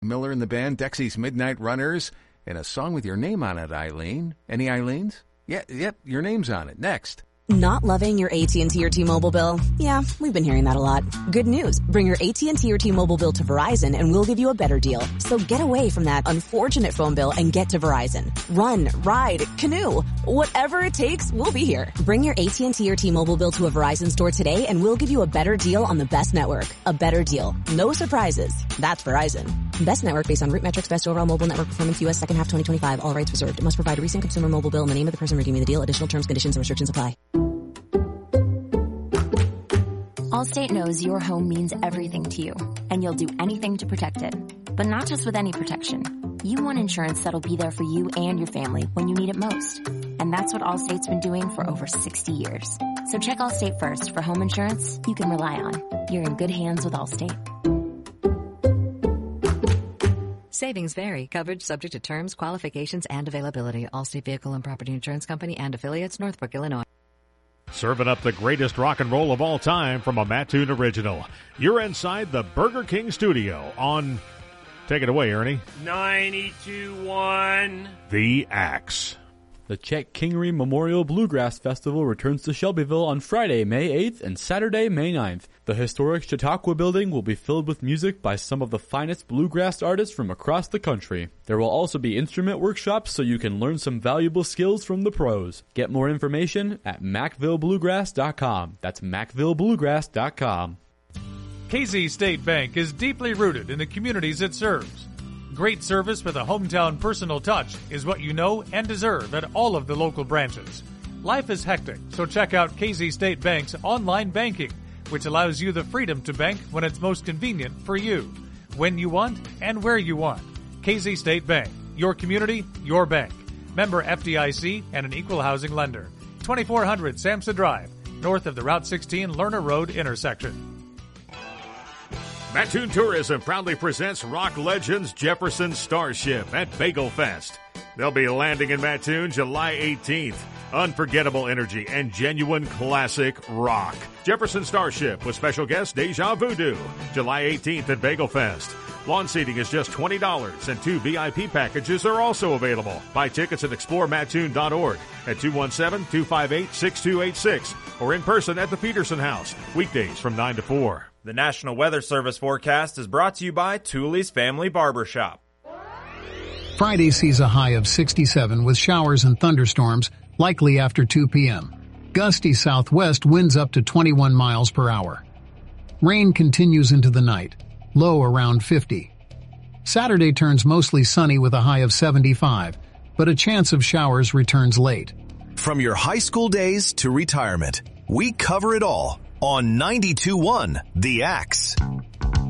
Miller and the band, Dexy's Midnight Runners, and a song with your name on it, Eileen. Any Eileens? Yep, your name's on it. Next. Not loving your AT&T or T-Mobile bill? Yeah, we've been hearing that a lot. Good news. Bring your AT&T or T-Mobile bill to Verizon and we'll give you a better deal. So get away from that unfortunate phone bill and get to Verizon. Run, ride, canoe. Whatever it takes, we'll be here. Bring your AT&T or T-Mobile bill to a Verizon store today and we'll give you a better deal on the best network. A better deal. No surprises. That's Verizon. Best network based on root metrics, best overall mobile network performance, U.S. second half 2025. All rights reserved. Must provide a recent consumer mobile bill in the name of the person redeeming the deal. Additional terms, conditions, and restrictions apply. Allstate knows your home means everything to you, and you'll do anything to protect it. But not just with any protection. You want insurance that'll be there for you and your family when you need it most. And that's what Allstate's been doing for over 60 years. So check Allstate first for home insurance you can rely on. You're in good hands with Allstate. Savings vary. Coverage subject to terms, qualifications, and availability. Allstate Vehicle and Property Insurance Company and affiliates, Northbrook, Illinois. Serving up the greatest rock and roll of all time from a Mattoon original. You're inside the Burger King studio on, take it away, Ernie. 92.1 The Axe. The Chet Kingery Memorial Bluegrass Festival returns to Shelbyville on Friday, May 8th and Saturday, May 9th. The historic Chautauqua building will be filled with music by some of the finest bluegrass artists from across the country. There will also be instrument workshops so you can learn some valuable skills from the pros. Get more information at MacvilleBluegrass.com. That's MacvilleBluegrass.com. KZ State Bank is deeply rooted in the communities it serves. Great service with a hometown personal touch is what you know and deserve at all of the local branches. Life is hectic, so check out KZ State Bank's online banking, which allows you the freedom to bank when it's most convenient for you, when you want, and where you want. KZ State Bank, your community, your bank. Member FDIC and an equal housing lender. 2400 Samson Drive, north of the Route 16 Lerner Road intersection. Mattoon Tourism proudly presents rock legends Jefferson Starship at Bagel Fest. They'll be landing in Mattoon July 18th. Unforgettable energy and genuine classic rock. Jefferson Starship with special guest Deja Voodoo. July 18th at Bagel Fest. Lawn seating is just $20 and 2 VIP packages are also available. Buy tickets at exploremattoon.org at 217-258-6286 or in person at the Peterson House. Weekdays from 9 to 4. The National Weather Service forecast is brought to you by Tooley's Family Barbershop. Friday sees a high of 67 with showers and thunderstorms, likely after 2 p.m. Gusty southwest winds up to 21 miles per hour. Rain continues into the night, low around 50. Saturday turns mostly sunny with a high of 75, but a chance of showers returns late. From your high school days to retirement, we cover it all on 92.1 The Axe.